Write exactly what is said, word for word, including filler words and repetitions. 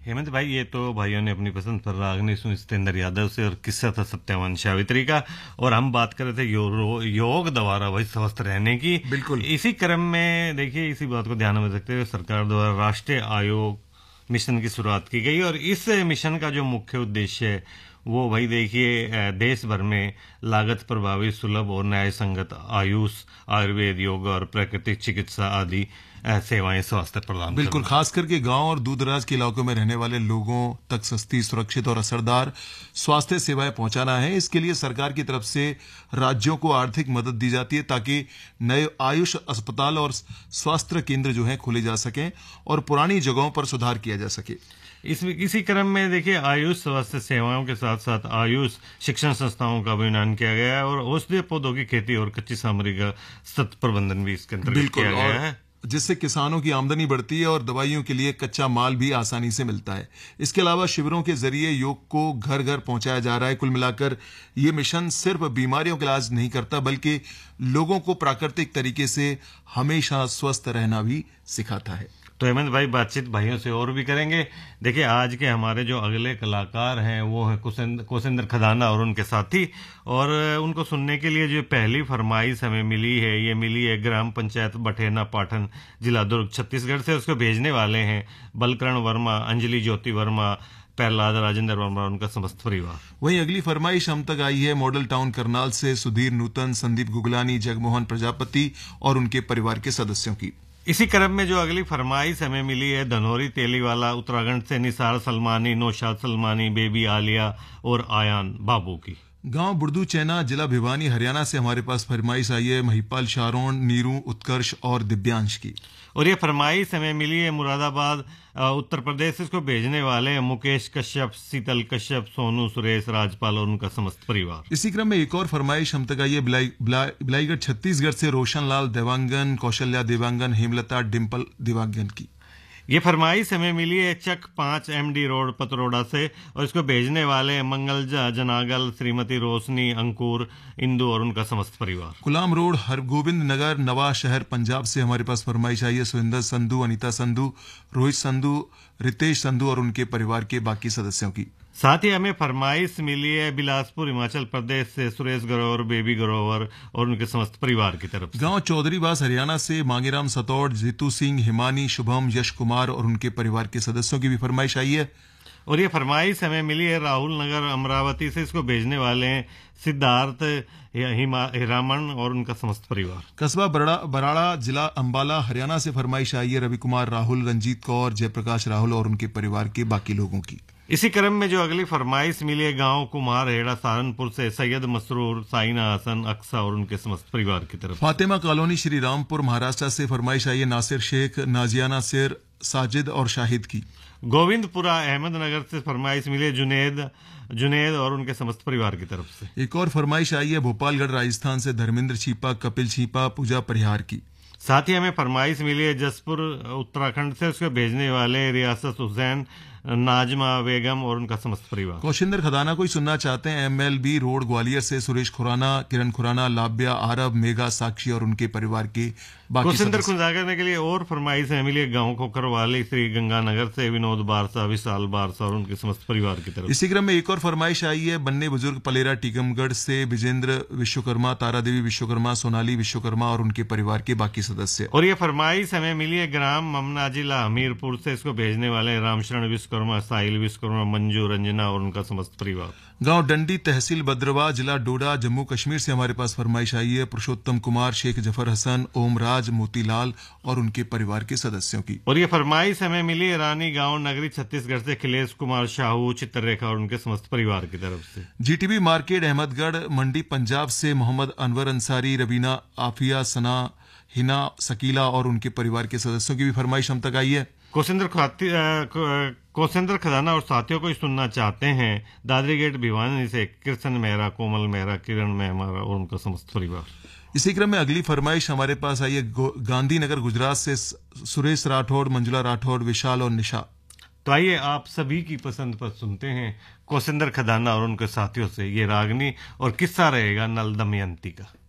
हेमंत भाई, ये तो भाइयों ने अपनी पसंद पर रागनी सुनी सत्येंद्र यादव से, और किस्सा था सत्यवान सावित्री का। और हम बात कर रहे थे यो, योग द्वारा वही स्वस्थ रहने की। बिल्कुल। इसी क्रम में देखिए, इसी बात को ध्यान में रखते हुए सरकार द्वारा राष्ट्रीय आयोग मिशन की शुरुआत की गई। और इस मिशन का जो मुख्य उद्देश्य है वो भाई देखिए, देश भर में लागत प्रभावी, सुलभ और न्याय संगत आयुष, आयुर्वेद, योग और प्राकृतिक चिकित्सा आदि सेवाएं स्वास्थ्य प्रदान। बिल्कुल, खास करके गांव और दूर दराज के इलाकों में रहने वाले लोगों तक सस्ती, सुरक्षित और असरदार स्वास्थ्य सेवाएं पहुंचाना है। इसके लिए सरकार की तरफ से राज्यों को आर्थिक मदद दी जाती है ताकि नए आयुष अस्पताल और स्वास्थ्य केंद्र जो हैं खोले जा सकें और पुरानी जगहों पर सुधार किया जा सके। इस इसी क्रम में देखिए, आयुष स्वास्थ्य सेवाओं के साथ साथ आयुष शिक्षण संस्थाओं का भी उन्नयन किया गया है और औषधीय पौधों की खेती और कच्ची सामग्री का सत प्रबंधन भी इसके अंतर्गत किया गया है, जिससे किसानों की आमदनी बढ़ती है और दवाइयों के लिए कच्चा माल भी आसानी से मिलता है। इसके अलावा शिविरों के जरिए योग को घर घर पहुंचाया जा रहा है। कुल मिलाकर ये मिशन सिर्फ बीमारियों का इलाज नहीं करता, बल्कि लोगों को प्राकृतिक तरीके से हमेशा स्वस्थ रहना भी सिखाता है। तो हेमंत भाई, बातचीत भाइयों से और भी करेंगे। देखिए, आज के हमारे जो अगले कलाकार हैं वो है कोसेंद्र खदाना और उनके साथी। और उनको सुनने के लिए जो पहली फरमाइश हमें मिली है, ये मिली है ग्राम पंचायत बठेना पाटन, जिला दुर्ग, छत्तीसगढ़ से। उसको भेजने वाले हैं बलकरण वर्मा, अंजलि ज्योति वर्मा, प्रहलाद राजेंद्र वर्मा और उनका समस्त परिवार। वहीं अगली फरमाइश हम तक आई है मॉडल टाउन करनाल से सुधीर नूतन, संदीप गुगलानी, जगमोहन प्रजापति और उनके परिवार के सदस्यों की। इसी क्रम में जो अगली फरमाइश हमें मिली है धनौरी तेलीवाला, उत्तराखंड से निसार सलमानी, नौशाद सलमानी, बेबी आलिया और आयान बाबू की। गांव बुर्दू चैना, जिला भिवानी, हरियाणा से हमारे पास फरमाइश आई है महिपाल शारोन, नीरू, उत्कर्ष और दिव्यांश की। और ये फरमाइश हमें मिली है मुरादाबाद, उत्तर प्रदेश। इसको भेजने वाले हैं मुकेश कश्यप, शीतल कश्यप, सोनू, सुरेश, राजपाल और उनका समस्त परिवार। इसी क्रम में एक और फरमाइश हम तक आई है बिलाईगढ़ छत्तीसगढ़ से रोशन लाल देवांगन, कौशल्या देवांगन, हेमलता, डिम्पल देवांगन की। ये फरमाइश हमें मिली है चक पांच एमडी रोड, पतरोड़ा से। और इसको भेजने वाले हैं मंगल जनागल, श्रीमती रोशनी, अंकुर, इंदु और उनका समस्त परिवार। गुलाम रोड, हरगोविंद नगर, नवा शहर, पंजाब से हमारे पास फरमाइश आई है सुरेंद्र संधू, अनीता संधू, रोहित संधू, रितेश संधू और उनके परिवार के बाकी सदस्यों की। साथ ही हमें फरमाइश मिली है बिलासपुर, हिमाचल प्रदेश से सुरेश ग्रोवर, बेबी ग्रोवर और उनके समस्त परिवार की तरफ से। गांव चौधरीबास, हरियाणा से मांगीराम सतौड़, जीतू सिंह, हिमानी, शुभम, यश कुमार और उनके परिवार के सदस्यों की भी फरमाइश आई है। और ये फरमाइश हमें मिली है राहुल नगर, अमरावती से। इसको भेजने वाले हैं सिद्धार्थ हिरामन और उनका समस्त परिवार। कस्बा बराड़ा, जिला अंबाला, हरियाणा से फरमाइश आई है रवि कुमार, राहुल, रंजीत कौर, जयप्रकाश राहुल और उनके परिवार के बाकी लोगों की। इसी क्रम में जो अगली फरमाइश मिली है गांव कुमार हेड़ा, सहारनपुर से सैयद मसरूर, साइना हसन, अक्सा और उनके समस्त परिवार की तरफ। फातिमा कॉलोनी, श्री रामपुर, महाराष्ट्र से फरमाइश आई है नासिर शेख, नाजिया नासिर, साजिद और शाहिद की। गोविंदपुरा, अहमदनगर से फरमाइश मिली है जुनेद जुनेद और उनके समस्त परिवार की तरफ से। एक और फरमाइश आई है भोपालगढ़, राजस्थान से धर्मेंद्र छीपा, कपिल छीपा, पूजा परिहार की। साथ ही हमें फरमाइश मिली है जसपुर, उत्तराखंड से। उसको भेजने वाले रियासत हुसैन, नाजमा बेगम और उनका समस्त परिवार। कौशिंदर खदाना कोई सुनना चाहते हैं एमएलबी रोड, ग्वालियर से सुरेश खुराना, किरण खुराना, लाभ्या, आरब, मेघा, साक्षी और उनके परिवार के बाकी। कौशिंदर खुदा करने के लिए और फरमाइश है मिली गांव कोकरवाली, श्री गंगानगर से विनोद बारसा, विशाल बारसा और उनके समस्त परिवार की तरफ। इसी क्रम में एक और फरमाइश आई है बन्ने बुजुर्ग, पलेरा, टीकमगढ़ से विजेंद्र विश्वकर्मा, तारा देवी विश्वकर्मा, सोनाली विश्वकर्मा और उनके परिवार के बाकी सदस्य। और ये फरमाइश हमें मिली है ग्राम ममना, जिला हमीरपुर से। इसको भेजने वाले रामशरण विश्वकर्मा, साहिल विश्वकर्मा, मंजू, रंजना और उनका समस्त परिवार। गांव डंडी, तहसील बद्रवा, जिला डोडा, जम्मू कश्मीर से हमारे पास फरमाइश आई है पुरुषोत्तम कुमार, शेख जफर हसन, ओमराज, मोतीलाल और उनके परिवार के सदस्यों की। और ये फरमाइश हमें मिली है रानी गांव नगरी, छत्तीसगढ़ से खिलेश कुमार साहू, चित्ररेखा और उनके समस्त परिवार की तरफ से। जीटीबी मार्केट, अहमदगढ़ मंडी, पंजाब से मोहम्मद अनवर अंसारी, रबीना, आफिया, सना, हिना, सकीला और उनके परिवार के सदस्यों की भी फरमाइश हम तक आई है। कौशिंदर कौशिंदर खदाना और साथियों को सुनना चाहते हैं दादरी गेट भिवानी से कृष्ण मेहरा, कोमल मेहरा, किरण मेहरा और उनका समस्त परिवार। इसी क्रम में अगली फरमाइश हमारे पास आई है गांधीनगर, गुजरात से सुरेश राठौड़, मंजुला राठौड़, विशाल और निशा। तो आइए आप सभी की पसंद पर सुनते हैं कौशिंदर खदाना और उनके साथियों से ये रागनी और किस्सा रहेगा नल दमयंती का।